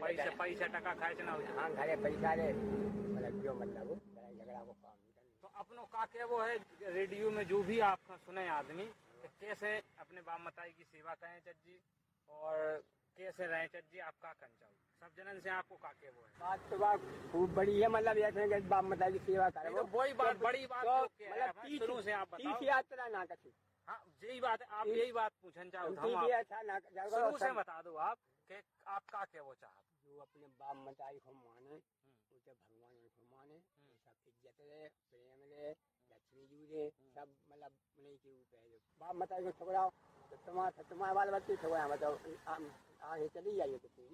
पैसा टका खाए से ना हो। हाँ घरे पैसा रे मतलब जो मतलब लड़ाई झगड़ा को काम नहीं करना। तो अपनों का के वो है रेडियो में जो भी आप सुने आदमी कि कैसे अपने बाप मताई की सेवा करें चज्जी और कैसे रहे चज्जी, आप का करना चाहो सब जनन से आपको का के वो है। बात तो बात खूब बड़ी है, मतलब ऐसे कि बाप मताई की सेवा करे तो वही बात बड़ी बात तो तो क्या है, मतलब शुरू से आप बताओ। तीर्थ यात्रा ना कछु। हाँ यही बात है, आप यही बात पूछना चाहो तो हम तीर्थ यात्रा ना शुरू से बता दो आप कि आप का के वो चाहते। जो अपने बाप मताई को माने उसे भगवान उनको माने, सब इज्जत रहे, प्रेम रहे, लक्ष्मी जी रहे, सब मतलब उन्हीं के रूप है। जो बाप मताई को ठुकराओ तो तुम्हारे बाल बच्चे ठुकरा मतलब आगे चली जाइए तो पूरी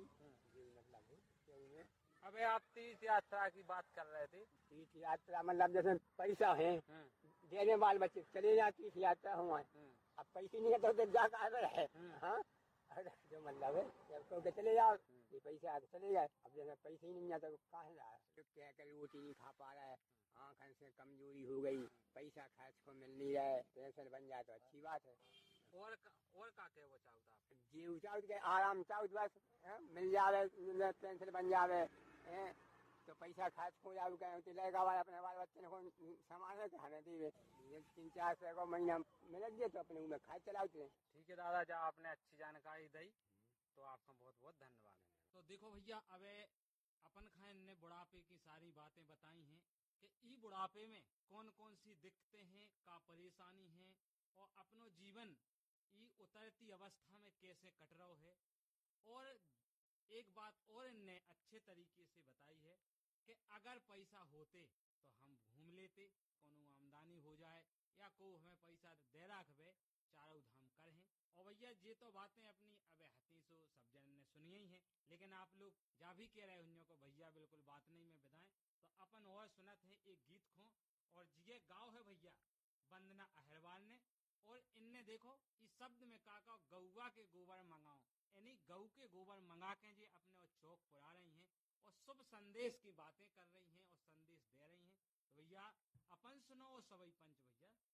मतलब। अबे आप तीर्थ यात्रा की बात कर रहे थे। तीर्थ यात्रा मतलब जैसे पैसा है देने बाल बच्चे चले जाए तीर्थ यात्रा हुआ है, अब पैसे नहीं है तो जाकर है। हाँ जो मतलब है जब चले जाओ ये पैसे आके चले जाए, अब जैसे पैसे ही नहीं आता तो कहाँ जा रहा है, क्या कर रोटी नहीं खा पा रहा है, आँख से कमजोरी हो गई, पैसा खर्च को मिल नहीं रहा है, पेंशन बन जाए तो अच्छी बात है। और का के वो चाहता आप जी चाहो के आराम चाहो बस मिल जावे, पेंशन बन जावे तो पैसा खर्च हो जाओ तो लगा वाला अपने बाल बच्चे को सामान खाने दी 3-4 को महीना मिल गए तो अपने में खा चलाते। ठीक है दादा, जब आपने अच्छी जानकारी दी तो आपका बहुत बहुत धन्यवाद। तो देखो भैया अब अपन खान ने बुढ़ापे की सारी बातें बताई हैं कि ई बुढ़ापे में कौन कौन सी दिक्कतें हैं, का परेशानी है और अपनो जीवन ई उतरती अवस्था में कैसे कट रहा है। और एक बात और इनने अच्छे तरीके से बताई है कि अगर पैसा होते तो हम घूम लेते, कोनो आमदनी हो जाए या को हमें पैसा दे रखे चारों धाम करें। और भैया ये तो बातें अपनी अब हती सो सब जन ने सुनी ही है, लेकिन आप लोग जा भी कह रहे हो को भैया बिल्कुल बात नहीं में बिदाएं तो अपन और सुनत है एक गीत खो। और ये गाँव है भैया वंदना अहरवाल ने, और इनने देखो इस शब्द में कहा गौवा के गोबर मंगाओ, यानी गऊ के गोबर मंगा के जी अपने और चौक पुरा रही हैं और शुभ संदेश की बातें कर रही हैं और संदेश दे रही हैं। तो भैया अपन सुनो सवई पंच भैया।